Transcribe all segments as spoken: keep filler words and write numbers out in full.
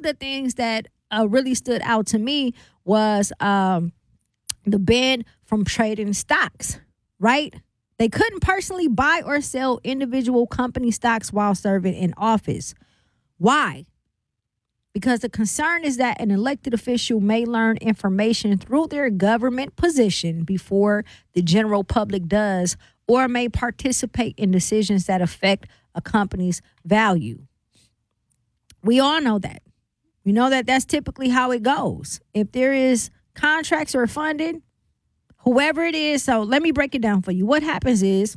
the things that uh, really stood out to me was um, the ban from trading stocks, right? They couldn't personally buy or sell individual company stocks while serving in office. Why? Because the concern is that an elected official may learn information through their government position before the general public does, or may participate in decisions that affect a company's value. We all know that. We know that that's typically how it goes. If there is contracts or funding, whoever it is, so let me break it down for you. What happens is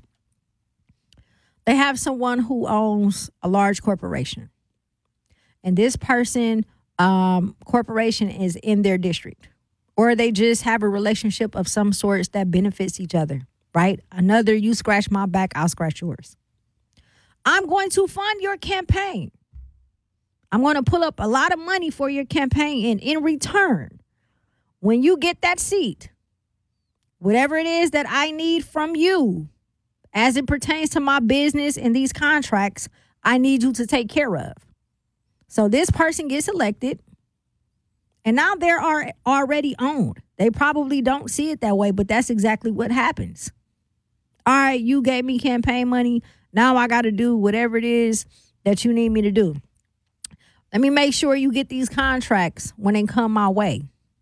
they have someone who owns a large corporation. And this person, um, corporation is in their district. Or they just have a relationship of some sorts that benefits each other, right? Another, you scratch my back, I'll scratch yours. I'm going to fund your campaign. I'm going to pull up a lot of money for your campaign. And in return, when you get that seat, whatever it is that I need from you as it pertains to my business and these contracts, I need you to take care of. So this person gets elected, and now they are already owned. They probably don't see it that way, but that's exactly what happens. All right, you gave me campaign money. Now I got to do whatever it is that you need me to do. Let me make sure you get these contracts when they come my way.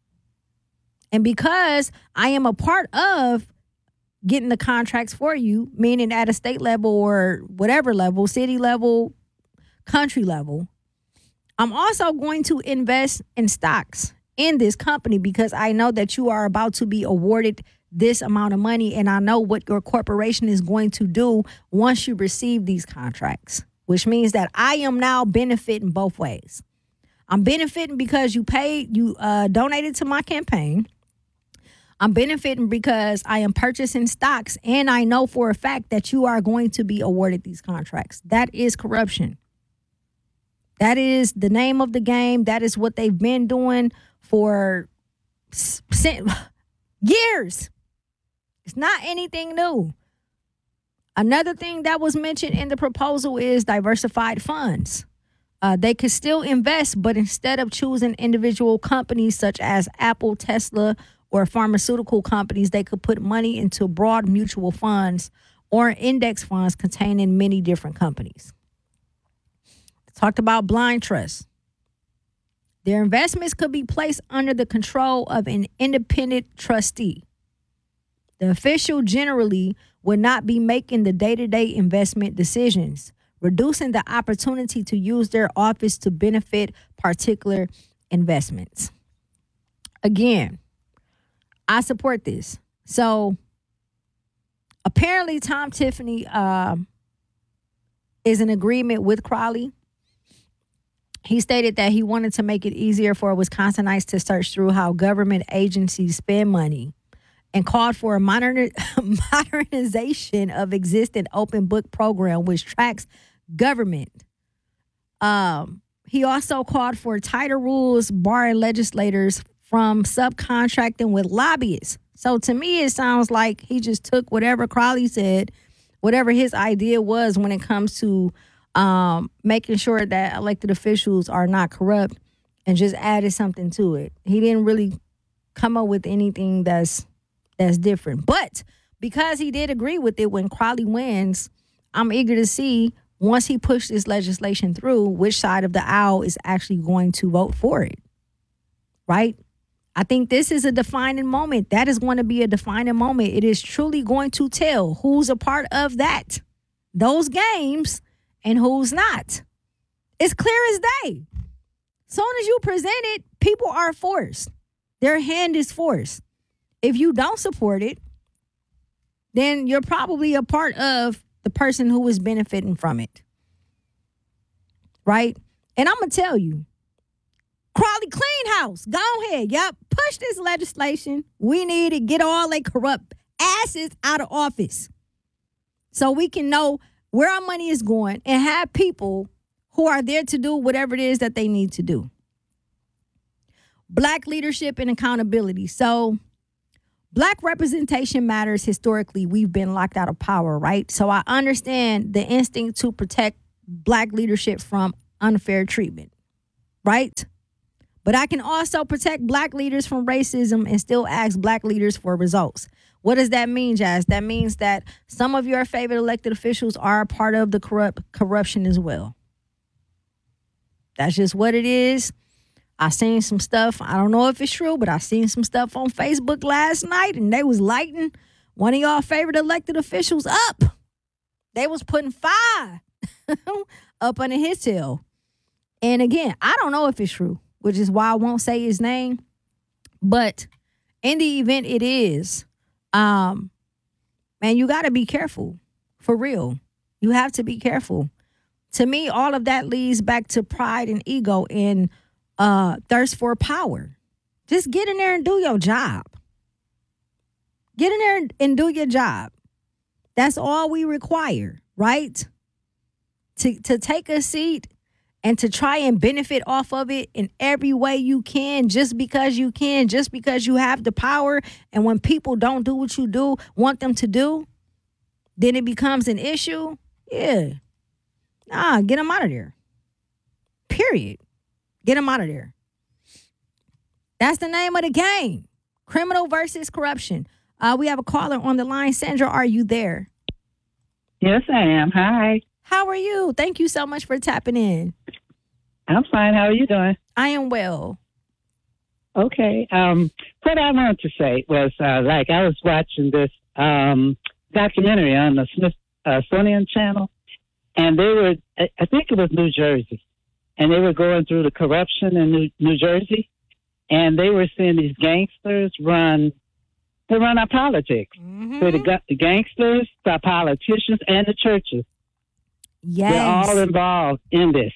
And because I am a part of getting the contracts for you, meaning at a state level or whatever level, city level, country level, I'm also going to invest in stocks in this company because I know that you are about to be awarded this amount of money, and I know what your corporation is going to do once you receive these contracts, which means that I am now benefiting both ways. I'm benefiting because you paid, you uh, donated to my campaign. I'm benefiting because I am purchasing stocks, and I know for a fact that you are going to be awarded these contracts. That is corruption. That is the name of the game. That is what they've been doing for years. It's not anything new. Another thing that was mentioned in the proposal is diversified funds. Uh, they could still invest, but instead of choosing individual companies such as Apple, Tesla, or pharmaceutical companies, they could put money into broad mutual funds or index funds containing many different companies. Talked about blind trust. Their investments could be placed under the control of an independent trustee. The official generally would not be making the day-to-day investment decisions, reducing the opportunity to use their office to benefit particular investments. Again, I support this. So apparently Tom Tiffany uh, is in agreement with Crowley. He stated that he wanted to make it easier for Wisconsinites to search through how government agencies spend money and called for a modern, modernization of existing open book program which tracks government. Um, he also called for tighter rules barring legislators from subcontracting with lobbyists. So to me, it sounds like he just took whatever Crowley said, whatever his idea was when it comes to Um, making sure that elected officials are not corrupt, and just added something to it. He didn't really come up with anything that's that's different. But because he did agree with it when Crowley wins, I'm eager to see, once he pushed this legislation through, which side of the aisle is actually going to vote for it. Right? I think this is a defining moment. That is going to be a defining moment. It is truly going to tell who's a part of that, those games, and who's not. It's clear as day. Soon as you present it, people are forced. Their hand is forced. If you don't support it, then you're probably a part of the person who is benefiting from it. Right? And I'm going to tell you, Crowley Clean House, go ahead. Yep. Push this legislation. We need to get all they corrupt asses out of office so we can know where our money is going and have people who are there to do whatever it is that they need to do. Black leadership and accountability. So Black representation matters. Historically, we've been locked out of power, right? So I understand the instinct to protect Black leadership from unfair treatment, right? But I can also protect black leaders from racism and still ask black leaders for results. What does that mean, Jazz? That means that some of your favorite elected officials are a part of the corrupt corruption as well. That's just what it is. I seen some stuff. I don't know if it's true, but I seen some stuff on Facebook last night, and they was lighting one of y'all favorite elected officials up. They was putting fire up under his tail. And again, I don't know if it's true, which is why I won't say his name. But in the event it is, um, man, you got to be careful. For real. You have to be careful. To me, all of that leads back to pride and ego and uh, thirst for power. Just get in there and do your job. Get in there and do your job. That's all we require, right? To to take a seat and to try and benefit off of it in every way you can, just because you can, just because you have the power. And when people don't do what you do, want them to do, then it becomes an issue. Yeah. Nah, get them out of there. Period. Get them out of there. That's the name of the game. Criminal versus corruption. Uh, we have a caller on the line. Sandra, are you there? Yes, I am. Hi. How are you? Thank you so much for tapping in. I'm fine. How are you doing? I am well. Okay. Um, what I wanted to say was, uh, like, I was watching this um, documentary on the Smithsonian Channel, and they were, I think it was New Jersey, and they were going through the corruption in New, New Jersey, and they were seeing these gangsters run, they run our politics. Mm-hmm. So the, the gangsters, the politicians, and the churches. Yes. They're all involved in this.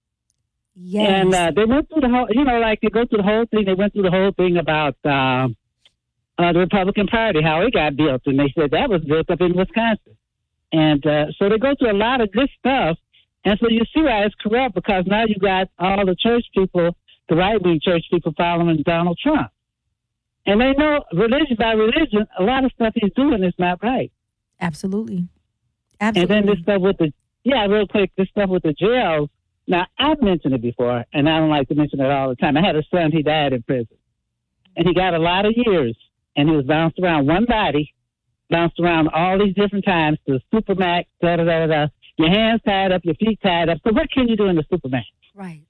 Yes. And uh, they went through the whole, you know, like they go through the whole thing. They went through the whole thing about uh, uh, the Republican Party, how it got built. And they said that was built up in Wisconsin. And uh, so they go through a lot of good stuff. And so you see why it's corrupt, because now you got all the church people, the right-wing church people following Donald Trump. And they know religion by religion, a lot of stuff he's doing is not right. Absolutely. Absolutely. And then this stuff with the, yeah, real quick, this stuff with the jails. Now, I've mentioned it before, and I don't like to mention it all the time. I had a son, he died in prison. And he got a lot of years, and he was bounced around one body, bounced around all these different times to Supermax, da da da da. Your hands tied up, your feet tied up. So what can you do in the Supermax? Right.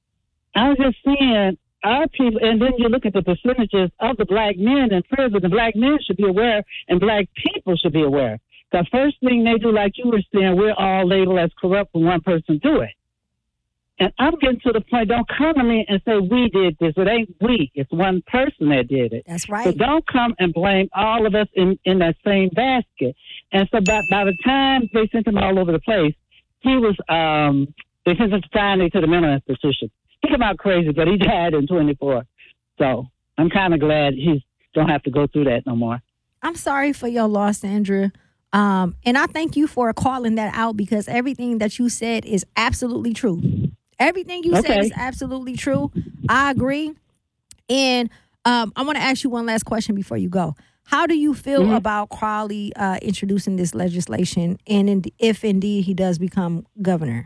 I was just seeing our people, and then you look at the percentages of the black men in prison. The black men should be aware, and black people should be aware. The first thing they do, like you were saying, we're all labeled as corrupt when one person do it. And I'm getting to the point, don't come to me and say we did this. It ain't we. It's one person that did it. That's right. So don't come and blame all of us in, in that same basket. And so by, by the time they sent him all over the place, he was, um, they sent him finally to the mental institution. He came out crazy, but he died in twenty-four. So I'm kind of glad he don't have to go through that no more. I'm sorry for your loss, Sandra. Um, and I thank you for calling that out, because everything that you said is absolutely true. Everything you okay. said is absolutely true. I agree. And um, I want to ask you one last question before you go. How do you feel mm-hmm. about Crowley uh, introducing this legislation, and in, if indeed he does become governor?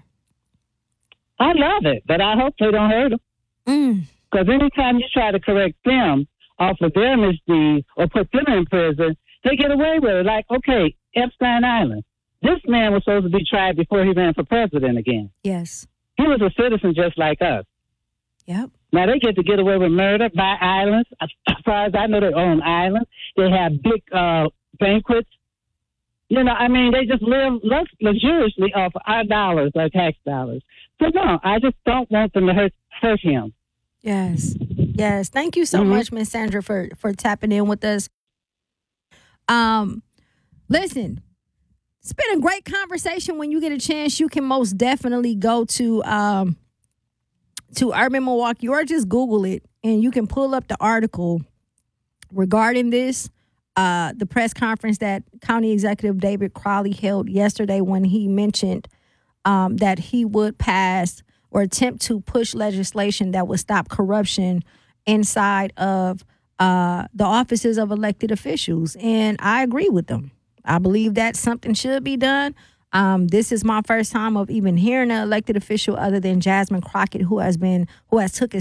I love it, but I hope they don't hurt him. Because mm. anytime you try to correct them off of their misdeeds or put them in prison, they get away with it. Like, okay, Epstein Island. This man was supposed to be tried before he ran for president again. Yes. He was a citizen just like us. Yep. Now, they get to get away with murder, buy islands. As far as I know, they own islands. They have big uh, banquets. You know, I mean, they just live luxuriously off our dollars, our tax dollars. So, no, I just don't want them to hurt, hurt him. Yes. Yes. Thank you so mm-hmm. much, Miss Sandra, for, for tapping in with us. Um, listen. It's been a great conversation. When you get a chance, you can most definitely go to um, to Urban Milwaukee, or just Google it, and you can pull up the article regarding this, uh, the press conference that County Executive David Crowley held yesterday, when he mentioned um, that he would pass or attempt to push legislation that would stop corruption inside of uh, the offices of elected officials. And I agree with them. I believe that something should be done. Um, this is my first time of even hearing an elected official other than Jasmine Crockett, who has been who has took a